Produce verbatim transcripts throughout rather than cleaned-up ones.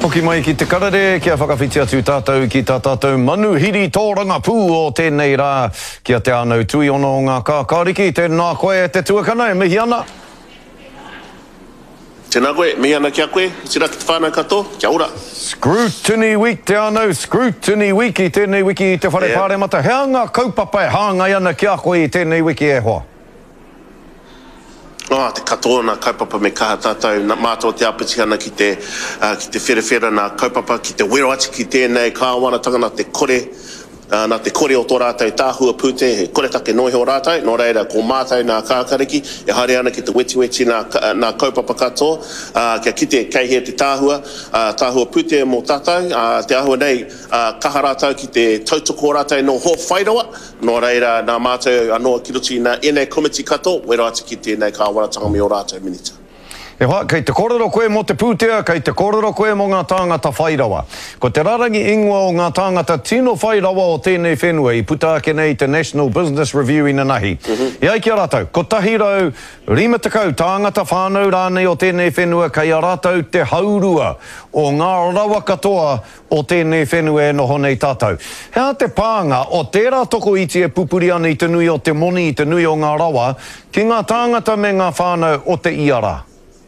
Poki mai ki te karare, kia whakawhiti atu tātou ki tā tātou manuhiri tōranga pū o tēnei rā, kia te anau tui ono o ngā kākāriki, tēnā koe te tuakana, e mihi ana. Tēnā koe, mihi ana kia koe, tira ki te whānau katoa, kia ora. Scrutiny Week te anau, Scrutiny Week i tēnei wiki i te whare yeah. Pāremata. Hea ngā kaupapa e hāngai ana kia koe i tēnei wiki e hoa? Oh, te katoa nā kaupapa me kaha tātou, nā mātua te apiti ana ki te, uh, ki te wherewhera nā kaupapa, ki te wero ati ki tēnei kāwanatanga nā te kore, uh, nā te kore o tō rātou tāhua pūte, he kore take noiho rātou, nō reira ko mātou nā kākariki, e haere ana ki te weti weti nā, nā kaupapa katoa, uh, kia ki te kei te tāhua, uh, tāhua pūte mō tātou, uh, te ahua nei, uh, kaha rātou ki te tautoko rātou no ho whairawa, nō reira nā mātou anoa ki ruti nā ene komiti kato, wero ati ki tēnei kāwaratanga me o rātou minita. E hoa, kei te korero koe mo te pūtea, kei te korero koe mo ngā tāngata whairawa. Ko te rarangi ingoa o ngā tāngata tino whairawa o tēnei whenua i puta ake nei te National Business Review i Nanahi. Mm-hmm. Iai ki a rātou, ko tahi rau rima tekau tāngata whānau rānei o tēnei whenua kei a rātou te haurua o ngā rawa katoa o tēnei whenua e noho nei tātou. Hea te pānga o tērā toko iti e pupuri ana i te nui o te moni i te nui o ngā rawa ki ngā tāngata me ngā whānau o te iara.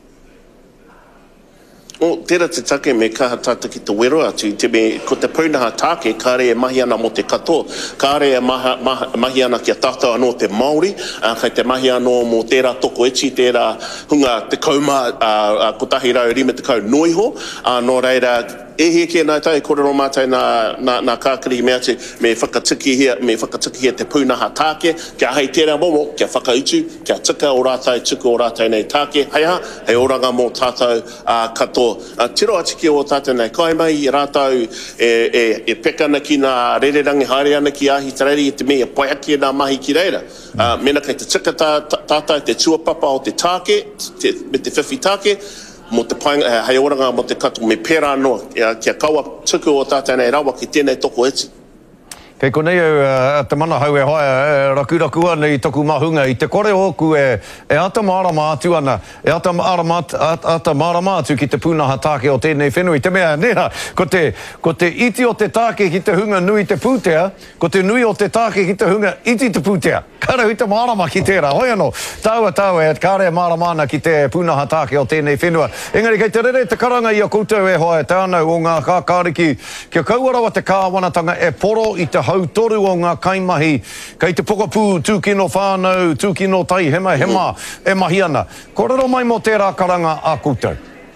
O tērā te take me kaha tāta ki te wero atu, te me, ko te pounaha tāke, kāre e mahi ana mo te katoa, kāre e maha, maha, mahi ana ki a tātou anō te Māori, uh, kai te mahi anō mo tērā toko eti, tērā hunga te kauma, uh, uh, ko tahi rau rima te kau noiho, uh, nō reira, e heke nā tau, korero mātai nā, nā, nā kākari mea te, me whakatiki hea, me whakatiki hea te pounaha tāke, kia hei tērā momo, kia whakautu, kia tika o rātai, tuku o rātai nei tāke, hei ha, hei oranga mō tātou uh, katoa. Uh, tiro ati ki o tātou nei, kai mai i rātou e, e, e pekana ki nā rererangi haere ana ki ahi tarari i te mea pai ake nā mahi ki reira. Uh, mena kei te tika tā, tā, tātou te tuapapa o te tāke, te, me te whiwhi tāke, mo te painga, hei oranga mo te kato me pērā noa, kia kaua tuku o tātou nei rawa ki tēnei toko eti. Kei konei au, uh, te mana hau e hae, uh, raku-raku ana i toku mahunga, i te kore hoku e, e ata marama atu ana, e ata marama, at, ata marama atu ki te pūnaha tāke o tēnei whenui. Te mea, nera, ko te, ko te iti o te tāke ki te hunga nui te pūtea, ko te nui o te tāke ki te hunga iti te pūtea. Kara hui te marama ki tērā, hoi anō, taua taua e kāre marama ana ki te pūnaha tāke o tēnei whenua. Engari, kei te rere te karanga i a koutou e hoa e tānau o ngā kākāriki, kia kauarawa te kāwanatanga e poro i te hautoru o ngā kaimahi, kei te pokapū, tūkino whānau, tūkino tai, hema, hema, e mahi ana. Korero mai mo tērā karanga a koutou.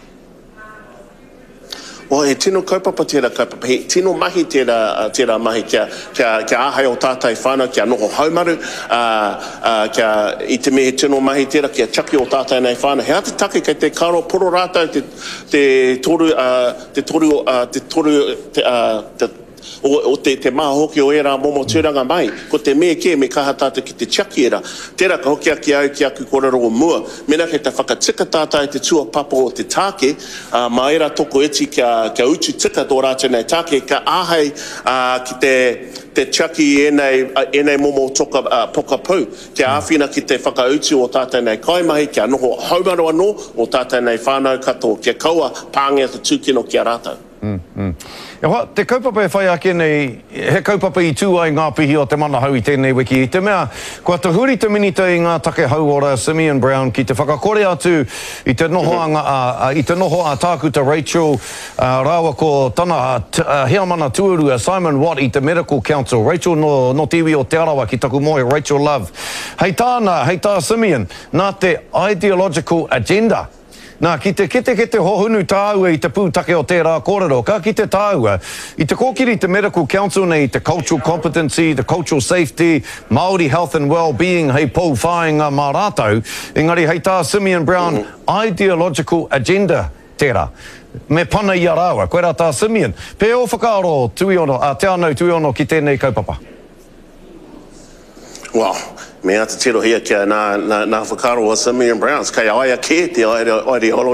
O e tino kaupapa tērā kaupapa, he tino mahi tērā, tērā mahi kia, kia, kia ahai o tātai whānau, kia noho haumaru, uh, uh, kia i te me he tino mahi tērā, kia chaki o tātai nei whānau. Hea te take kei te karo poro rātou, te, te toru, uh, te toru, uh, te toru, te, uh, te o, o te, te maha hoki o era momo tūranga mai, ko te mea ke me kaha tātou ki te tiaki era. Tērā ka hoki aki au ki aku korero o mua, mena kei te whakatika tātou te tua papa o te tāke, uh, ma era toko eti kia, kia utu tika tō rātou nei tāke, ka āhei uh, ki te te tiaki enei, enei momo toka uh, poka pau, kia āwhina ki te whakautu o tātou nei kaimahi, kia noho haumaro anō o tātou nei whānau katoa, kia kaua pāngia te tūkino ki a rātou. Mm, mm. E hoa, te kaupapa e whai ake nei, he kaupapa i tū ai ngā pihi o te mana hau i tēnei wiki. I te mea, kua te huri te minita i ngā take hau ora Simeon Brown ki te whakakore atu i te noho, mm-hmm. a, a, i te noho a tākuta Rachel uh, Rawa ko tana uh, hea mana tuuru a Simon Watt i te Medical Council. Rachel no, no tiwi o te arawa ki taku moe, Rachel Love. Hei tāna, hei tā Simeon, nā te ideological agenda. Nā, ki te kete kete hohunu tāua i te pūtake o tērā kōrero, ka ki te tāua, i te kōkiri te Medical Council nei, te cultural competency, the cultural safety, Māori health and well-being, hei pou whāinga mā rātou, engari hei tā Simeon Brown, mm-hmm. ideological agenda tērā. Me pana i a rāua, koe rā tā Simeon. Pē o whakaaro tui ono, a te anau tui ono ki tēnei kaupapa. Wow. Me ata tiro hia kia nā, nā, nā whakaro o Simeon Browns, kai aia ke te aere, aere olo